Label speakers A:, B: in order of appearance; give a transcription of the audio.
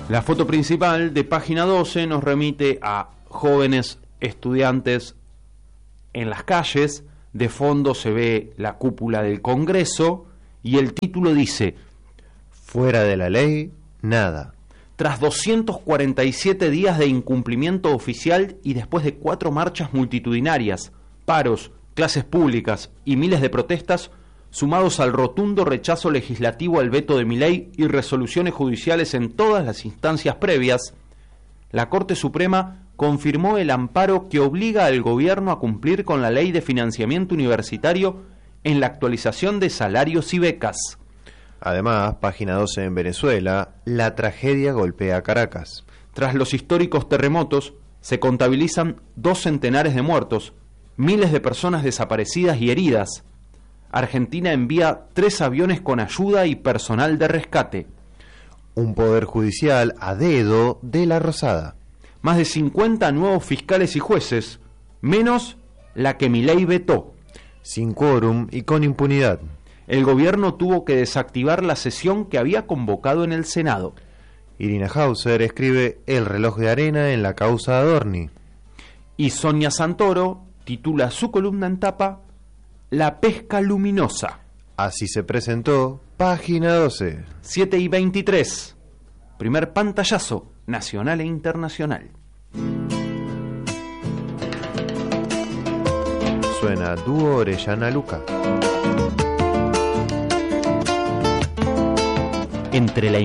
A: La foto principal de página 12 nos remite a jóvenes estudiantes en las calles. De fondo se ve la cúpula del Congreso y el título dice:
B: Fuera de la ley, nada.
A: Tras 247 días de incumplimiento oficial y después de 4 marchas multitudinarias, paros, clases públicas y miles de protestas, sumados al rotundo rechazo legislativo al veto de Milei y resoluciones judiciales en todas las instancias previas, la Corte Suprema confirmó el amparo que obliga al gobierno a cumplir con la Ley de Financiamiento Universitario en la actualización de salarios y becas.
B: Además, página 12 en Venezuela, la tragedia golpea a Caracas.
A: Tras los históricos terremotos, se contabilizan 2 centenares de muertos, miles de personas desaparecidas y heridas. Argentina envía 3 aviones con ayuda y personal de rescate.
B: Un poder judicial a dedo de la Rosada.
A: Más de 50 nuevos fiscales y jueces, menos la que Milei vetó.
B: Sin quórum y con impunidad.
A: El gobierno tuvo que desactivar la sesión que había convocado en el Senado.
B: Irina Hauser escribe El reloj de arena en la causa Adorni.
A: Y Sonia Santoro titula su columna en tapa La pesca luminosa.
B: Así se presentó página 12.
A: 7:23. Primer pantallazo nacional e internacional.
B: Suena dúo Orellana Luca.
A: Entre la